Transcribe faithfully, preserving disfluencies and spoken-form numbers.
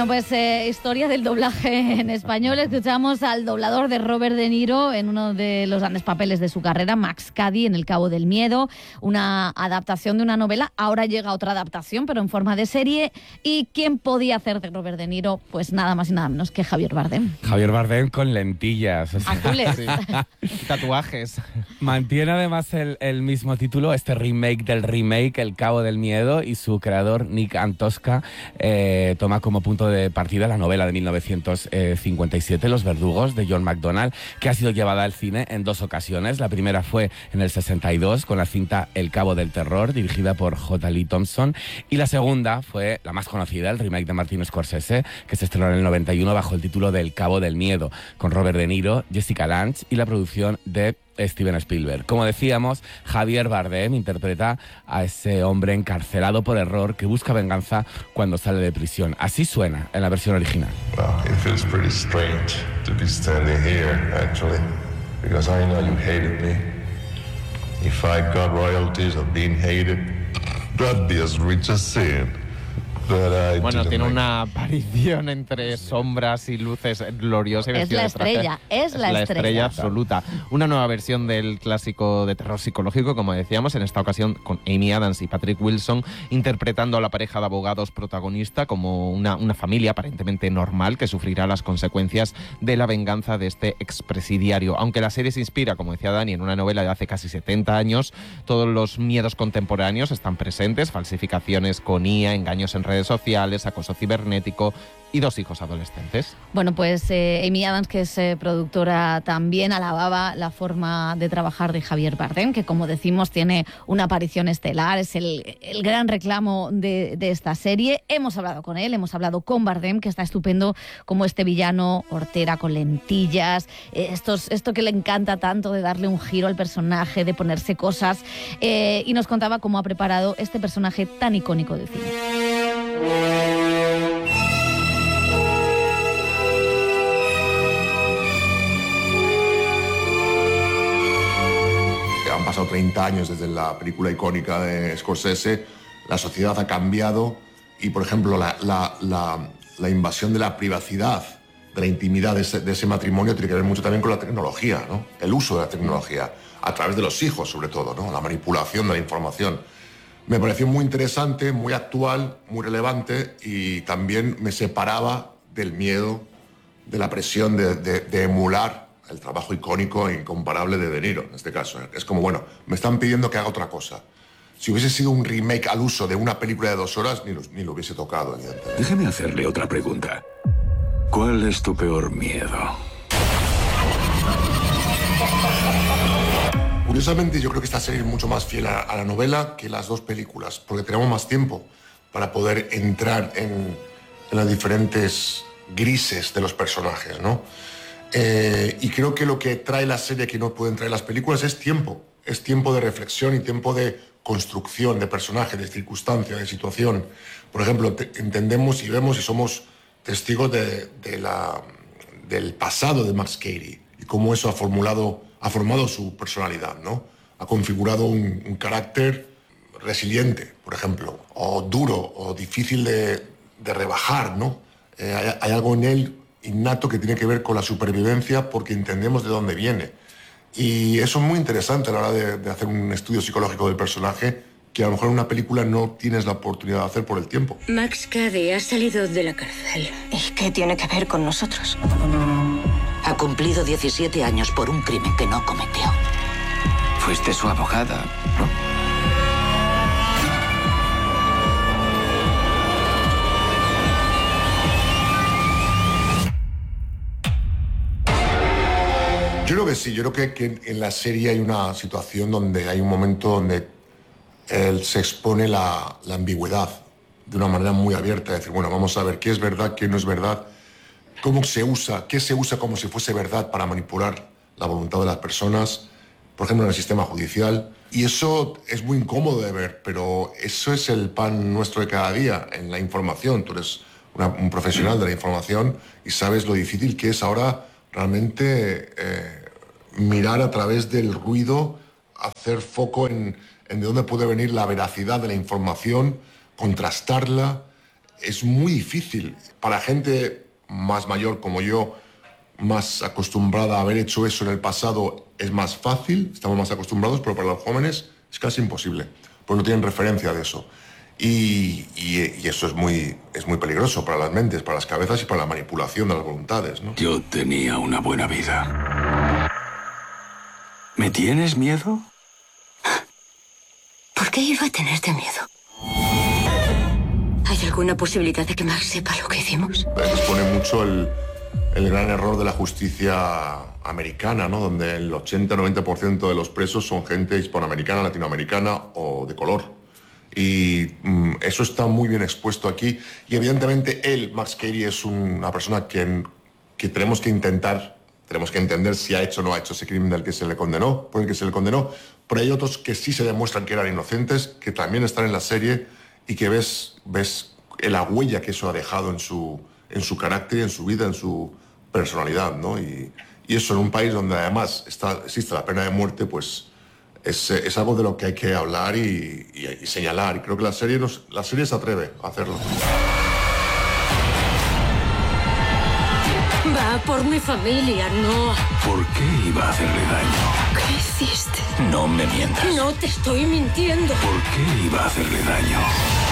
Bueno, pues eh, historia del doblaje en español. Escuchamos al doblador de Robert De Niro en uno de los grandes papeles de su carrera, Max Cady, en El Cabo del Miedo, una adaptación de una novela. Ahora llega otra adaptación, pero en forma de serie. ¿Y quién podía hacer de Robert De Niro? Pues nada más y nada menos que Javier Bardem. Javier Bardem con lentillas. O sea, azules. Sí. Tatuajes. Mantiene además el, el mismo título, este remake del remake, El Cabo del Miedo, y su creador, Nick Antosca, eh, toma como punto de partida la novela de mil novecientos cincuenta y siete, Los Verdugos, de John MacDonald, que ha sido llevada al cine en dos ocasiones. La primera fue en el sesenta y dos con la cinta El Cabo del Terror, dirigida por J. Lee Thompson, y la segunda fue la más conocida, el remake de Martin Scorsese, que se estrenó en el noventa y uno bajo el título de El Cabo del Miedo, con Robert De Niro, Jessica Lange y la producción de Steven Spielberg. Como decíamos, Javier Bardem interpreta a ese hombre encarcelado por error que busca venganza cuando sale de prisión. Así suena en la versión original. Well, it feels pretty strange to be standing here, actually, because I know you hated me. If I got royalties of being hated, that'd be as rich as sin. Bueno, tiene una aparición entre sombras y luces gloriosa. Y es la estrella, es la, es la estrella. estrella absoluta. Una nueva versión del clásico de terror psicológico, como decíamos, en esta ocasión con Amy Adams y Patrick Wilson, interpretando a la pareja de abogados protagonista como una, una familia aparentemente normal que sufrirá las consecuencias de la venganza de este expresidiario. Aunque la serie se inspira, como decía Dani, en una novela de hace casi setenta años, todos los miedos contemporáneos están presentes: falsificaciones con I A, engaños en redes sociales, acoso cibernético y dos hijos adolescentes. Bueno, pues eh, Amy Adams, que es eh, productora, también alababa la forma de trabajar de Javier Bardem, que, como decimos, tiene una aparición estelar, es el, el gran reclamo de, de esta serie. Hemos hablado con él, hemos hablado con Bardem, que está estupendo como este villano hortera con lentillas, eh, estos, esto que le encanta tanto de darle un giro al personaje, de ponerse cosas, eh, y nos contaba cómo ha preparado este personaje tan icónico del cine. Han pasado treinta años desde la película icónica de Scorsese, la sociedad ha cambiado y, por ejemplo, la, la, la, la invasión de la privacidad, de la intimidad de ese, de ese matrimonio tiene que ver mucho también con la tecnología, ¿no? El uso de la tecnología, a través de los hijos sobre todo, ¿no? La manipulación de la información. Me pareció muy interesante, muy actual, muy relevante, y también me separaba del miedo, de la presión de, de, de emular el trabajo icónico e incomparable de De Niro, en este caso. Es como, bueno, me están pidiendo que haga otra cosa. Si hubiese sido un remake al uso de una película de dos horas, ni lo, ni lo hubiese tocado, evidentemente. Déjame hacerle otra pregunta. ¿Cuál es tu peor miedo? Curiosamente, yo creo que esta serie es mucho más fiel a, a la novela que las dos películas, porque tenemos más tiempo para poder entrar en, en las diferentes grises de los personajes, ¿no? Eh, y creo que lo que trae la serie que no pueden traer las películas es tiempo. Es tiempo de reflexión y tiempo de construcción de personaje, de circunstancia, de situación. Por ejemplo, te, entendemos y vemos y somos testigos de, de la, del pasado de Max Cady y cómo eso ha formulado, ha formado su personalidad, ¿no? Ha configurado un, un carácter resiliente, por ejemplo, o duro, o difícil de, de rebajar, ¿no? Eh, hay, hay algo en él innato que tiene que ver con la supervivencia porque entendemos de dónde viene. Y eso es muy interesante a la hora de, de hacer un estudio psicológico del personaje que a lo mejor en una película no tienes la oportunidad de hacer por el tiempo. Max Cady ha salido de la cárcel. ¿Y qué tiene que ver con nosotros? Ha cumplido diecisiete años por un crimen que no cometió. Fuiste su abogada, ¿no? Yo creo que sí, yo creo que, que en la serie hay una situación donde hay un momento donde él se expone la, la ambigüedad de una manera muy abierta, de decir, bueno, vamos a ver qué es verdad, qué no es verdad, cómo se usa, qué se usa como si fuese verdad para manipular la voluntad de las personas, por ejemplo, en el sistema judicial. Y eso es muy incómodo de ver, pero eso es el pan nuestro de cada día en la información. Tú eres una, un profesional de la información y sabes lo difícil que es ahora realmente eh, mirar a través del ruido, hacer foco en, en de dónde puede venir la veracidad de la información, contrastarla es muy difícil. Para gente más mayor como yo, más acostumbrada a haber hecho eso en el pasado, es más fácil, estamos más acostumbrados, pero para los jóvenes es casi imposible, porque no tienen referencia de eso. Y, y, y eso es muy, es muy peligroso para las mentes, para las cabezas y para la manipulación de las voluntades, ¿no? Yo tenía una buena vida. ¿Me tienes miedo? ¿Por qué iba a tenerte miedo? ¿Hay alguna posibilidad de que Max sepa lo que hicimos? Expone mucho el, el gran error de la justicia americana, ¿no? Donde el ochenta noventa por ciento de los presos son gente hispanoamericana, latinoamericana o de color. Y mm, eso está muy bien expuesto aquí. Y evidentemente él, Max Cady, es una persona que, que tenemos que intentar, tenemos que entender si ha hecho o no ha hecho ese crimen del que se le condenó, por el que se le condenó. Pero hay otros que sí se demuestran que eran inocentes, que también están en la serie y que ves, ves la huella que eso ha dejado en su, en su carácter, en su vida, en su personalidad, ¿no? Y, y eso en un país donde además está, existe la pena de muerte, pues es, es algo de lo que hay que hablar y, y, y señalar. Y creo que la serie, nos, la serie se atreve a hacerlo. Va por mi familia, no. ¿Por qué iba a hacerle daño? ¿Qué hiciste? No me mientas. No te estoy mintiendo. ¿Por qué iba a hacerle daño?